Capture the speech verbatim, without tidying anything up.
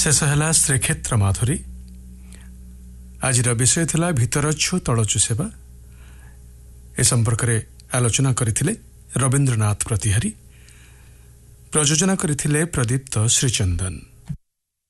शेष है श्रीक्षेत्र माधुरी। आज विषय थिला भितरछु तलचु सेवा। ए संपर्क में आलोचना करथिले रवींद्रनाथ प्रतिहारी। प्रयोजन करथिले प्रदीप्त श्रीचंदन।